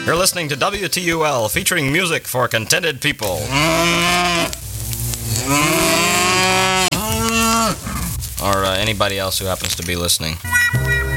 You're listening to WTUL, featuring music for contented people. Or anybody else who happens to be listening.